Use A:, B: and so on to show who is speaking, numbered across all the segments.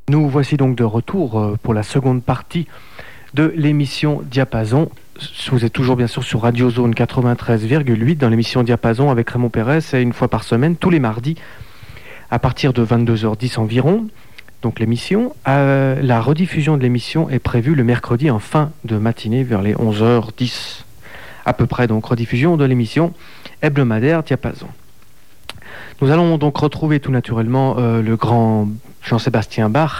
A: Nous voici donc de retour pour la seconde partie de l'émission Diapason. Vous êtes toujours bien sûr sur Radio Zone 93,8 dans l'émission Diapason avec Raymond Pérez, et une fois par semaine, tous les mardis, à partir de 22h10 environ. Donc l'émission, la rediffusion de l'émission est prévue le mercredi en fin de matinée vers les 11h10 à peu près. Donc rediffusion de l'émission hebdomadaire Diapason. Nous allons donc retrouver tout naturellement le grand Jean-Sébastien Bach,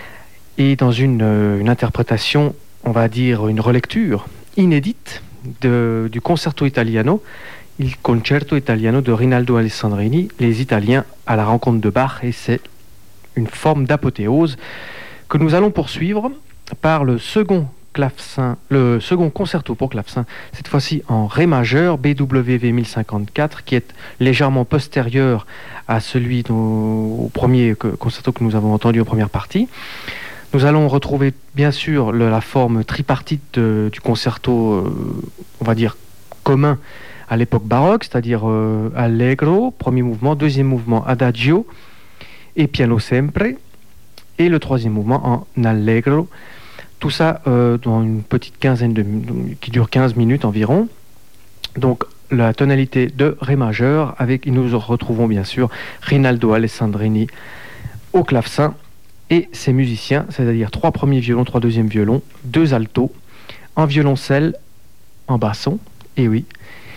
A: et dans une interprétation, on va dire une relecture inédite du Concerto Italiano, il Concerto Italiano de Rinaldo Alessandrini, les Italiens à la rencontre de Bach, et c'est une forme d'apothéose que nous allons poursuivre par le second concerto pour clavecin, cette fois-ci en Ré majeur, BWV 1054, qui est légèrement postérieur à celui au premier concerto que nous avons entendu en première partie. Nous allons retrouver bien sûr la forme tripartite du concerto, on va dire commun à l'époque baroque, c'est-à-dire Allegro, premier mouvement, deuxième mouvement Adagio et Piano sempre, et le troisième mouvement en Allegro. Tout ça dans une petite qui dure 15 minutes environ. Donc la tonalité de Ré majeur, avec nous retrouvons bien sûr Rinaldo Alessandrini au clavecin et ses musiciens, c'est-à-dire 3 premiers violons, 3 deuxièmes violons, 2 altos, un violoncelle en basson, et oui,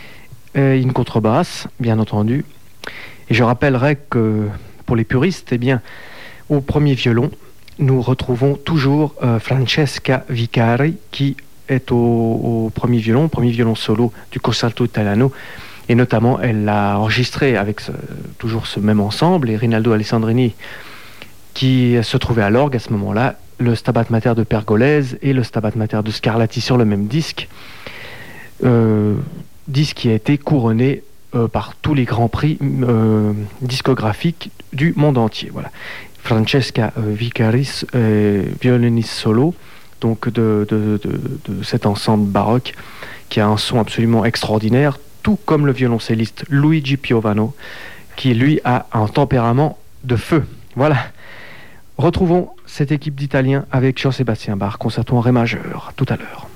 A: une contrebasse, bien entendu. Et je rappellerai que pour les puristes, eh bien, au premier violon, nous retrouvons toujours Francesca Vicari, qui est au premier violon solo du Concerto Italiano, et notamment elle l'a enregistré avec toujours ce même ensemble, et Rinaldo Alessandrini qui se trouvait à l'orgue à ce moment-là, le Stabat Mater de Pergolese et le Stabat Mater de Scarlatti sur le même disque, disque qui a été couronné par tous les grands prix discographiques du monde entier. Voilà. Francesca Vicaris, violoniste solo, donc de cet ensemble baroque qui a un son absolument extraordinaire, tout comme le violoncelliste Luigi Piovano, qui lui a un tempérament de feu. Voilà. Retrouvons cette équipe d'Italiens avec Jean-Sébastien Bach, concerto en Ré majeur, tout à l'heure.